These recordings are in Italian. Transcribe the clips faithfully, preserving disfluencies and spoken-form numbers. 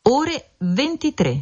ore ventitré.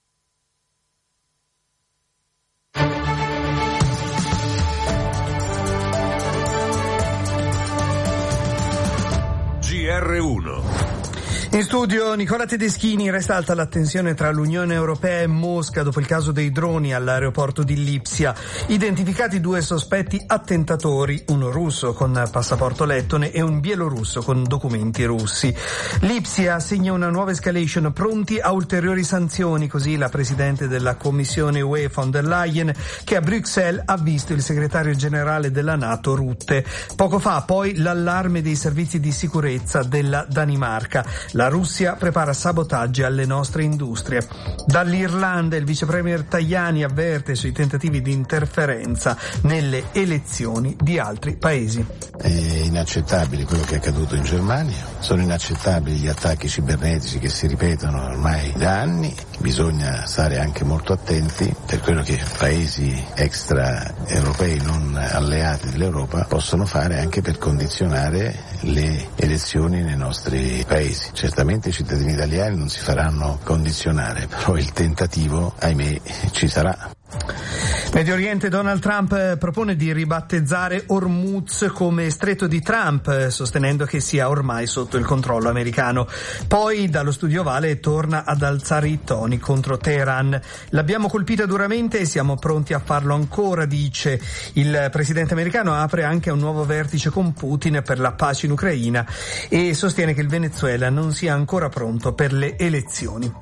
G R uno. In studio Nicola Tedeschini. Resta alta la tensione tra l'Unione Europea e Mosca dopo il caso dei droni all'aeroporto di Lipsia. Identificati due sospetti attentatori, uno russo con passaporto lettone e un bielorusso con documenti russi. Lipsia segna una nuova escalation, pronti a ulteriori sanzioni, così la Presidente della Commissione U E von der Leyen, che a Bruxelles ha visto il segretario generale della NATO Rutte. Poco fa poi l'allarme dei servizi di sicurezza della Danimarca. La Russia prepara sabotaggi alle nostre industrie. Dall'Irlanda il vice premier Tajani avverte sui tentativi di interferenza nelle elezioni di altri paesi. È inaccettabile quello che è accaduto in Germania, sono inaccettabili gli attacchi cibernetici che si ripetono ormai da anni, bisogna stare anche molto attenti per quello che paesi extraeuropei non alleati dell'Europa possono fare anche per condizionare le elezioni nei nostri paesi. Certamente i cittadini italiani non si faranno condizionare, però il tentativo, ahimè, ci sarà. Medio Oriente, Donald Trump propone di ribattezzare Hormuz come Stretto di Trump, sostenendo che sia ormai sotto il controllo americano. Poi dallo studio Ovale torna ad alzare i toni contro Teheran. L'abbiamo colpita duramente e siamo pronti a farlo ancora, dice. Il presidente americano apre anche a un nuovo vertice con Putin per la pace in Ucraina e sostiene che il Venezuela non sia ancora pronto per le elezioni.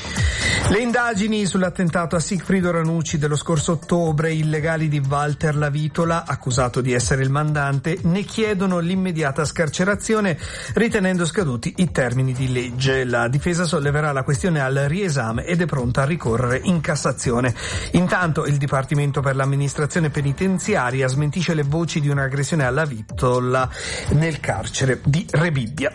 Le indagini sull'attentato a Sigfrido Ranucci dello scorso ottobre, i legali di Walter Lavitola, accusato di essere il mandante, ne chiedono l'immediata scarcerazione, ritenendo scaduti i termini di legge. La difesa solleverà la questione al riesame ed è pronta a ricorrere in Cassazione. Intanto il Dipartimento per l'amministrazione penitenziaria smentisce le voci di un'aggressione alla Lavitola nel carcere di Rebibbia.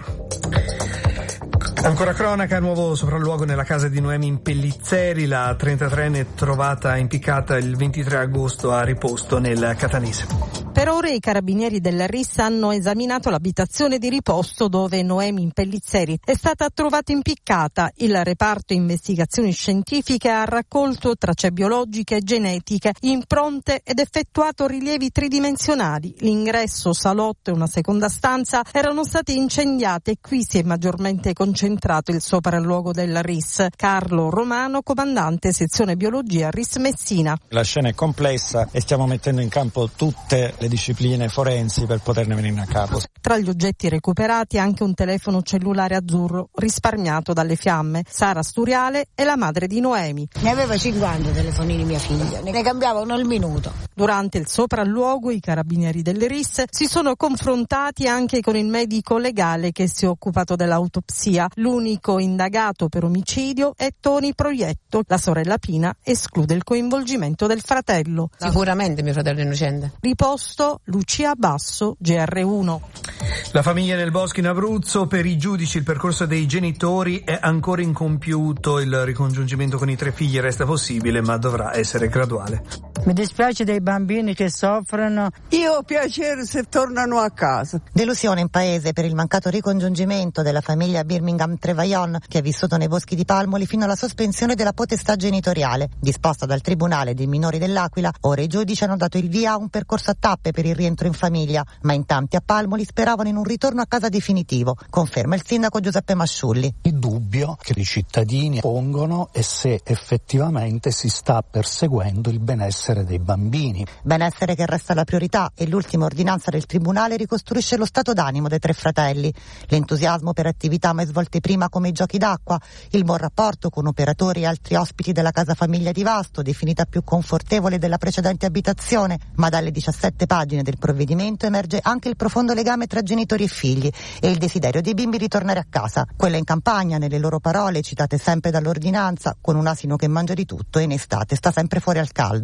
Ancora cronaca, nuovo sopralluogo nella casa di Noemi in Pellizzeri, la trentatreenne trovata impiccata il ventitré agosto a riposto nel Catanese. Per ore i carabinieri della R I S hanno esaminato l'abitazione di riposto dove Noemi in Pellizzeri è stata trovata impiccata. Il reparto investigazioni scientifiche ha raccolto tracce biologiche e genetiche, impronte ed effettuato rilievi tridimensionali. L'ingresso, salotto e una seconda stanza erano state incendiate e qui si è maggiormente concentrato il sopralluogo della R I S. Carlo Romano, comandante sezione biologia R I S Messina. La scena è complessa e stiamo mettendo in campo tutte le discipline forensi per poterne venire a capo. Tra gli oggetti recuperati anche un telefono cellulare azzurro risparmiato dalle fiamme. Sara Sturiale è la madre di Noemi. Ne aveva cinquanta telefonini mia figlia, ne cambiavano al minuto. Durante il sopralluogo i carabinieri delle R I S si sono confrontati anche con il medico legale che si è occupato dell'autopsia. L'unico indagato per omicidio è Toni Proietto. La sorella Pina esclude il coinvolgimento del fratello. Sicuramente mio fratello è innocente. Riposto Lucia Basso, G R uno. La famiglia nel bosco in Abruzzo, per i giudici il percorso dei genitori è ancora incompiuto, il ricongiungimento con i tre figli resta possibile ma dovrà essere graduale. Mi dispiace dei bambini che soffrono. Io ho piacere se tornano a casa. Delusione in paese per il mancato ricongiungimento della famiglia Birmingham Trevaillon, che ha vissuto nei boschi di Palmoli fino alla sospensione della potestà genitoriale. Disposta dal Tribunale dei minori dell'Aquila, ora i giudici hanno dato il via a un percorso a tappe per il rientro in famiglia, ma in tanti a Palmoli speravano in un ritorno a casa definitivo, conferma il sindaco Giuseppe Masciulli. Il dubbio che i cittadini pongono è se effettivamente si sta perseguendo il benessere dei bambini. Benessere che resta la priorità e l'ultima ordinanza del Tribunale ricostruisce lo stato d'animo dei tre fratelli. L'entusiasmo per attività mai svolte prima come i giochi d'acqua, il buon rapporto con operatori e altri ospiti della casa famiglia di Vasto, definita più confortevole della precedente abitazione, ma dalle diciassette pagine del provvedimento emerge anche il profondo legame tra genitori e figli e il desiderio dei bimbi di tornare a casa. Quella in campagna, nelle loro parole, citate sempre dall'ordinanza, con un asino che mangia di tutto e in estate sta sempre fuori al caldo. Da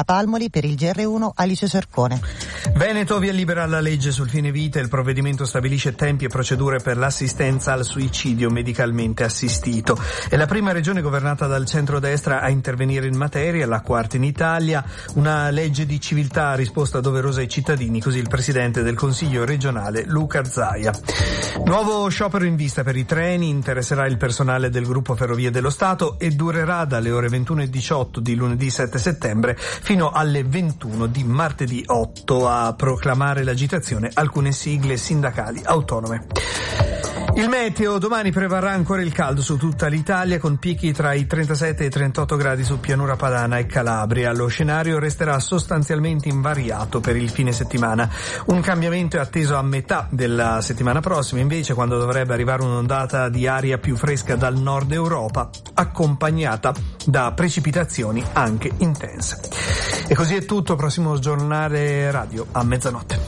Palmoli, per il G R uno Alice Cercone. Veneto via libera alla legge sul fine vita. Il provvedimento stabilisce tempi e procedure per l'assistenza al suicidio medicalmente assistito. È la prima regione governata dal centrodestra a intervenire in materia, la quarta in Italia. Una legge di civiltà, risposta doverosa ai cittadini, così il presidente del Consiglio regionale Luca Zaia. Nuovo sciopero in vista per i treni, interesserà il personale del gruppo Ferrovie dello Stato e durerà dalle ore ventuno e diciotto di lunedì sette settembre fino alle ventuno di martedì otto. A proclamare l'agitazione alcune sigle sindacali autonome. Il meteo: domani prevarrà ancora il caldo su tutta l'Italia, con picchi tra i trentasette e i trentotto gradi su Pianura Padana e Calabria. Lo scenario resterà sostanzialmente invariato per il fine settimana. Un cambiamento è atteso a metà della settimana prossima, invece, quando dovrebbe arrivare un'ondata di aria più fresca dal nord Europa, accompagnata da precipitazioni anche intense. E così è tutto, prossimo giornale radio a mezzanotte.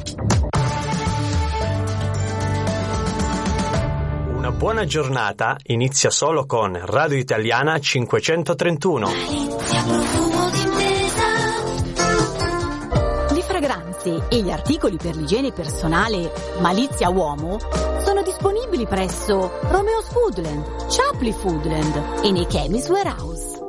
Una buona giornata inizia solo con Radio Italiana cinquecentotrentuno. Le fragranze e gli articoli per l'igiene personale Malizia Uomo sono disponibili presso Romeo's Foodland, Chapley Foodland e nei Chemist Warehouse.